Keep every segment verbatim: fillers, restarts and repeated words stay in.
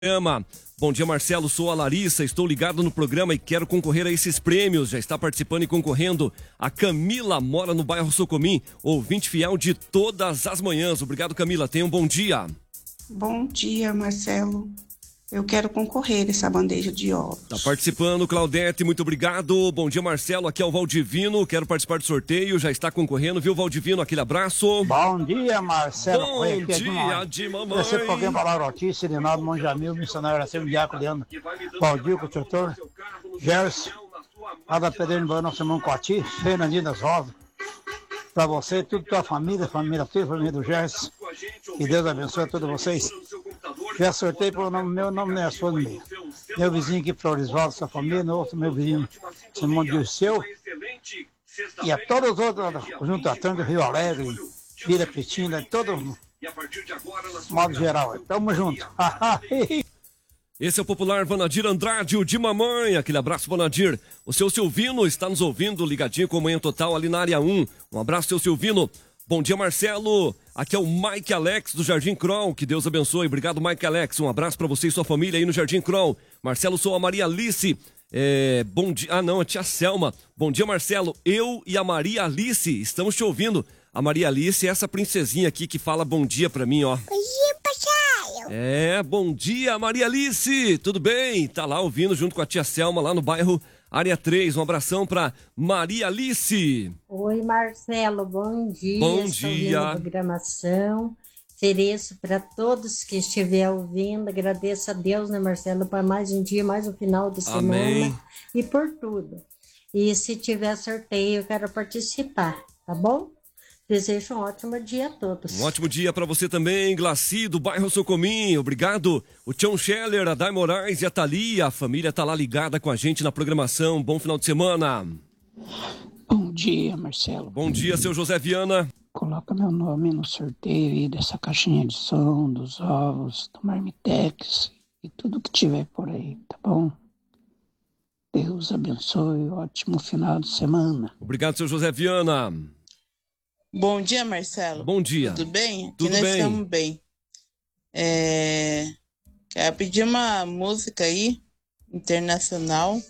programa. Bom dia, Marcelo, sou a Larissa, estou ligado no programa e quero concorrer a esses prêmios. Já está participando e concorrendo. A Camila mora no bairro Socomim, ouvinte fiel de todas as manhãs. Obrigado, Camila, tenha um bom dia. Bom dia, Marcelo. Eu quero concorrer a essa bandeja de ovos. Está participando, Claudete, muito obrigado. Bom dia, Marcelo, aqui é o Valdivino, quero participar do sorteio, já está concorrendo, viu, Valdivino? Aquele abraço. Bom dia, Marcelo. Bom Oi, dia, de, de mamãe. Você programa para Laura Ortiz, Serenado, Monjamil, missionário Araceu, Diaco, Leandro, Valdir, construtor, Gerson, Ada Pedreiro, Baiano, Simão Coati, Fernandinho das Rosas. Para você, tudo tua família, família tua, família do Gerson. Que Deus abençoe a todos vocês. Já sorteio pelo nome meu, nome não é sua no meio. Meu vizinho aqui, Floresvaldo, sua família, no outro meu vizinho, Simão Dirceu. E a todos os outros, junto a Tango, Rio Alegre, Vila Petina, todo modo geral. Tamo junto. Esse é o popular Vanadir Andrade, o de mamãe. Aquele abraço, Vanadir. O seu Silvino está nos ouvindo, ligadinho com Manhã Total ali na área um. Um abraço, seu Silvino. Bom dia, Marcelo. Aqui é o Mike Alex do Jardim Kroll. Que Deus abençoe. Obrigado, Mike Alex. Um abraço para você e sua família aí no Jardim Kroll. Marcelo, sou a Maria Alice. É, bom dia. Ah, não, a tia Selma. Bom dia, Marcelo. Eu e a Maria Alice estamos te ouvindo. A Maria Alice é essa princesinha aqui que fala bom dia para mim, ó. Bom dia, papai. É, bom dia, Maria Alice. Tudo bem? Tá lá ouvindo junto com a tia Selma lá no bairro Área três, um abração para Maria Alice. Oi, Marcelo, bom dia. Bom Estou dia. ouvindo a programação. Ofereço para todos que estiver ouvindo. Agradeço a Deus, né, Marcelo, para mais um dia, mais um final de semana. Amém. E por tudo. E se tiver sorteio, eu quero participar, tá bom? Desejo um ótimo dia a todos. Um ótimo dia para você também, Glaci, do bairro Socomim. Obrigado. O Tião Scheller, a Dai Moraes e a Thalia. A família tá lá ligada com a gente na programação. Bom final de semana. Bom dia, Marcelo. Bom dia, seu José Viana. Coloca meu nome no sorteio aí dessa caixinha de som, dos ovos, do Marmitex e tudo que tiver por aí, tá bom? Deus abençoe, ótimo final de semana. Obrigado, seu José Viana. Bom dia, Marcelo. Bom dia. Tudo bem? Aqui Tudo nós bem. estamos bem. É... Quero pedir uma música aí, internacional.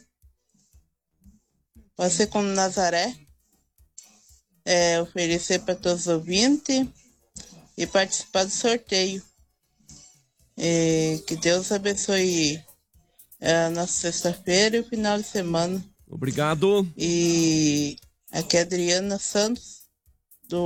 Pode ser como Nazaré. É, oferecer para todos os ouvintes e participar do sorteio. É, que Deus abençoe a nossa sexta-feira e o final de semana. Obrigado. E aqui é Adriana Santos. Do...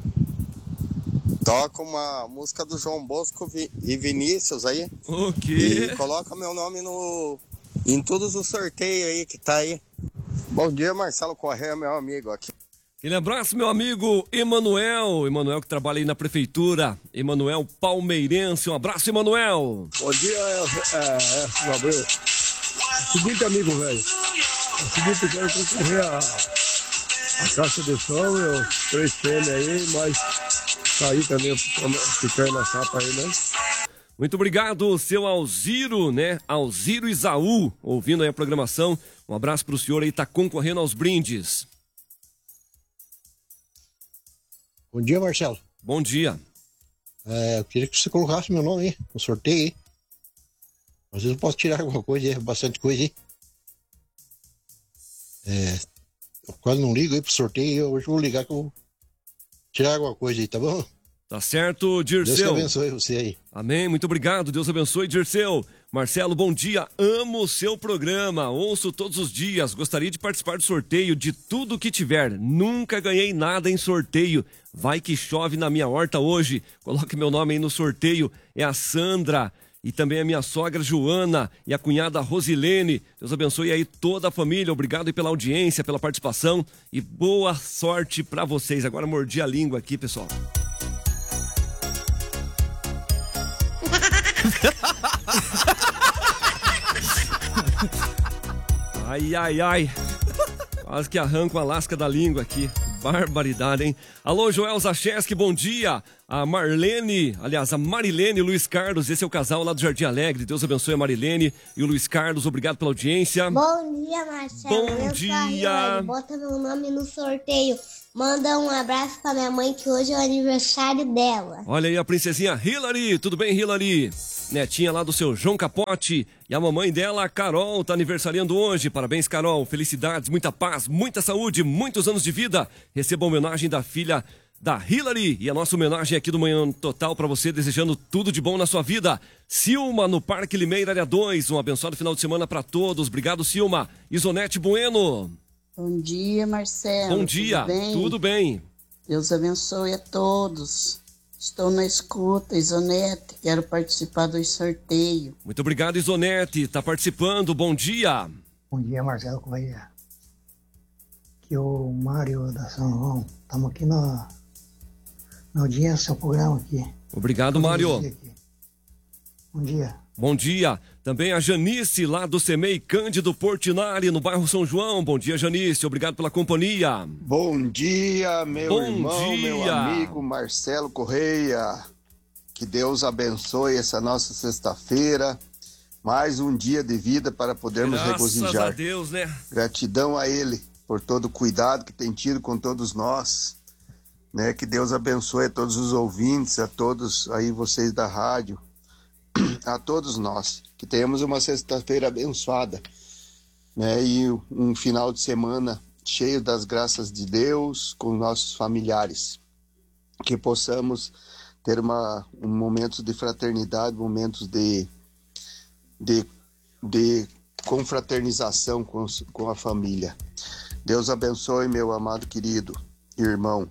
Toca uma música do João Bosco e Vinícius aí. O quê? E coloca meu nome no, em todos os sorteios aí que tá aí. Bom dia, Marcelo Correia, meu amigo aqui. Aquele abraço, meu amigo Emanuel. Emanuel que trabalha aí na prefeitura. Emanuel Palmeirense. Um abraço, Emanuel. Bom dia, é, é, é Gabriel. Seguinte, amigo, velho. É o seguinte, eu quero concorrer a, a caixa de som, eu três fêmeas aí, mas sair também ficar na chapa aí, né? Muito obrigado, seu Alziro, né? Alziro Isaú, ouvindo aí a programação. Um abraço pro senhor aí, tá concorrendo aos brindes. Bom dia, Marcelo. Bom dia. É, eu queria que você colocasse meu nome aí, no sorteio aí. Às vezes eu posso tirar alguma coisa aí, bastante coisa aí. É, eu quase não ligo aí pro sorteio, hoje eu vou ligar que eu vou tirar alguma coisa aí, tá bom? Tá certo, Dirceu. Deus que abençoe você aí. Amém, muito obrigado, Deus abençoe, Dirceu. Marcelo, bom dia, amo o seu programa, ouço todos os dias, gostaria de participar do sorteio de tudo que tiver, nunca ganhei nada em sorteio, vai que chove na minha horta hoje, coloque meu nome aí no sorteio, é a Sandra e também a minha sogra Joana e a cunhada Rosilene, Deus abençoe aí toda a família, obrigado aí pela audiência, pela participação e boa sorte pra vocês. Agora mordi a língua aqui, pessoal. Ai, ai, ai. Quase que arranco a lasca da língua aqui. Barbaridade, hein? Alô, Joel Zacheski, bom dia. A Marlene, aliás, a Marilene e o Luiz Carlos, esse é o casal lá do Jardim Alegre. Deus abençoe a Marilene e o Luiz Carlos, obrigado pela audiência. Bom dia, Marcelo. Bom Eu dia. Bota meu nome no sorteio. Manda um abraço pra minha mãe, que hoje é o aniversário dela. Olha aí a princesinha Hilary, tudo bem, Hilary? Netinha lá do seu João Capote. E a mamãe dela, a Carol, tá aniversariando hoje. Parabéns, Carol. Felicidades, muita paz, muita saúde, muitos anos de vida. Receba a homenagem da filha da Hilary. E a nossa homenagem aqui do Manhã Total pra você, desejando tudo de bom na sua vida. Silma, no Parque Limeira, área dois. Um abençoado final de semana pra todos. Obrigado, Silma. Isonete Bueno. Bom dia, Marcelo. Bom dia, tudo bem? Tudo bem? Deus abençoe a todos. Estou na escuta, Isonete, quero participar do sorteio. Muito obrigado, Isonete, está participando, bom dia. Bom dia, Marcelo Correia. Aqui é o Mário da São João. Estamos aqui na, na audiência do seu programa aqui. Obrigado, Mário. Bom dia. Bom dia. Também a Janice, lá do Semei Cândido Portinari, no bairro São João. Bom dia, Janice. Obrigado pela companhia. Bom dia, meu Bom irmão, dia. meu amigo Marcelo Correia. Que Deus abençoe essa nossa sexta-feira. Mais um dia de vida para podermos Graças regozijar. Graças a Deus, né? Gratidão a Ele por todo o cuidado que tem tido com todos nós. Né? Que Deus abençoe a todos os ouvintes, a todos aí vocês da rádio. A todos nós, que tenhamos uma sexta-feira abençoada, né? E um final de semana cheio das graças de Deus com nossos familiares, que possamos ter uma, um momentos de fraternidade, momentos de, de, de confraternização com, com a família. Deus abençoe, meu amado querido irmão.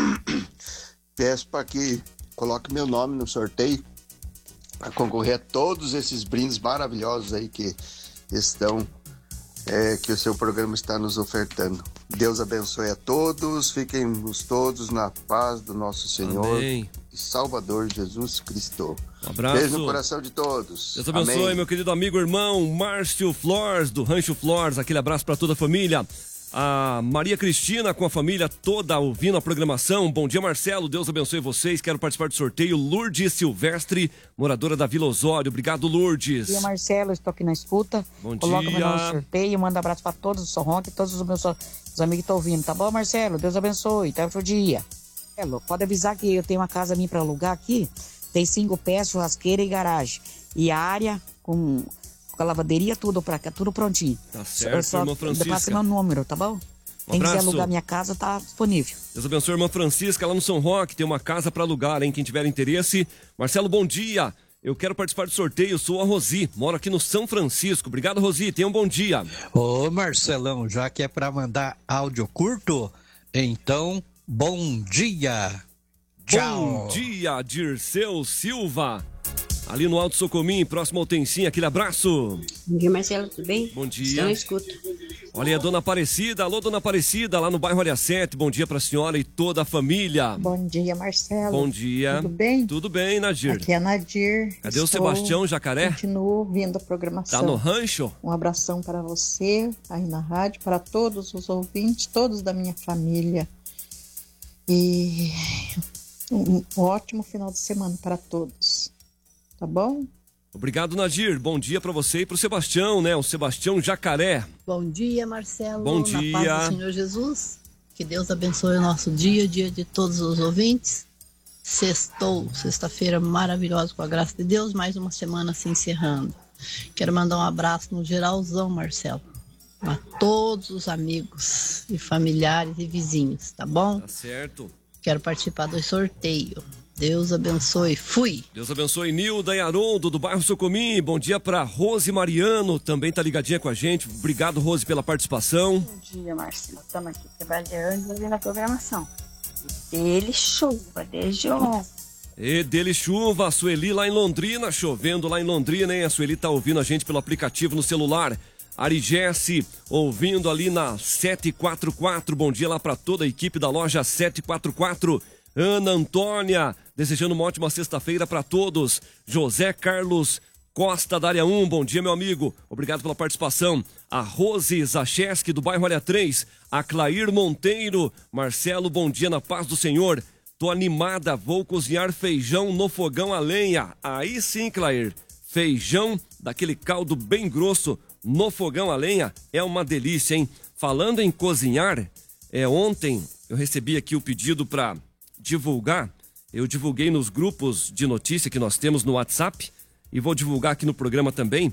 Peço para que coloque meu nome no sorteio, para concorrer a todos esses brindes maravilhosos aí que estão, é, que o seu programa está nos ofertando. Deus abençoe a todos, fiquem todos na paz do nosso Senhor Amém. E Salvador Jesus Cristo. Um abraço. Beijo no coração de todos. Deus abençoe, Amém. meu querido amigo irmão Márcio Flores, do Rancho Flores. Aquele abraço para toda a família. A Maria Cristina com a família toda ouvindo a programação. Bom dia, Marcelo. Deus abençoe vocês. Quero participar do sorteio. Lourdes Silvestre, moradora da Vila Osório. Obrigado, Lourdes. Bom dia, Marcelo. Estou aqui na escuta. Bom Coloca dia. meu nome no sorteio. Manda um abraço para todos do São Roque e todos os meus os amigos que estão ouvindo. Tá bom, Marcelo? Deus abençoe. Até outro dia. Marcelo, pode avisar que eu tenho uma casa minha para alugar aqui. Tem cinco pés, churrasqueira e garagem. E a área com... com a lavaderia, tudo pra cá, tudo prontinho. Tá certo, só, irmã Francisca. Passa meu número, tá bom? Um Quem quiser abraço. alugar minha casa, tá disponível. Deus abençoe a irmã Francisca, lá no São Roque, tem uma casa para alugar, hein? Quem tiver interesse. Marcelo, bom dia. Eu quero participar do sorteio, sou a Rosi, moro aqui no São Francisco. Obrigado, Rosi, tenha um bom dia. Ô, Marcelão, já que é para mandar áudio curto, então, bom dia. Tchau. Bom dia, Dirceu Silva. Ali no Alto Socomim, próximo ao Tensim, aquele abraço. Bom dia, Marcelo, tudo bem? Bom dia. Estão na escuta. Olha aí a Dona Aparecida, alô Dona Aparecida, lá no bairro Área sete, bom dia pra senhora e toda a família. Bom dia, Marcelo. Bom dia. Tudo bem? Tudo bem, Nadir. Aqui é a Nadir. Cadê o Estou- Sebastião Jacaré? Continuo ouvindo a programação. Tá no rancho? Um abração para você, aí na rádio, para todos os ouvintes, todos da minha família. E um um ótimo final de semana para todos. Tá bom? Obrigado, Nadir. Bom dia pra você e pro Sebastião, né? O Sebastião Jacaré. Bom dia, Marcelo. Bom Na dia. paz do Senhor Jesus. Que Deus abençoe o nosso dia, dia de todos os ouvintes. Sextou, sexta-feira maravilhosa com a graça de Deus. Mais uma semana se encerrando. Quero mandar um abraço no geralzão, Marcelo. A todos os amigos e familiares e vizinhos, tá bom? Tá certo. Quero participar do sorteio. Deus abençoe. Fui. Deus abençoe Nilda e Haroldo do bairro Socomim. Bom dia pra Rose Mariano, também tá ligadinha com a gente. Obrigado, Rose, pela participação. Bom dia, Marcelo. Estamos aqui trabalhando e ouvindo a programação. Ele chuva desde ontem. E dele chuva, a Sueli lá em Londrina, chovendo lá em Londrina, hein? A Sueli tá ouvindo a gente pelo aplicativo no celular. Ari Jesse, ouvindo ali na sete quatro quatro. Bom dia lá pra toda a equipe da loja sete quatro quatro. Ana Antônia, desejando uma ótima sexta-feira para todos. José Carlos Costa da área um, bom dia, meu amigo. Obrigado pela participação. A Rose Zacheski, do bairro Área três. A Clair Monteiro. Marcelo, bom dia na paz do Senhor. Tô animada, vou cozinhar feijão no fogão a lenha. Aí sim, Clair. Feijão daquele caldo bem grosso no fogão a lenha é uma delícia, hein? Falando em cozinhar, é, ontem eu recebi aqui o pedido para divulgar. Eu divulguei nos grupos de notícia que nós temos no WhatsApp e vou divulgar aqui no programa também.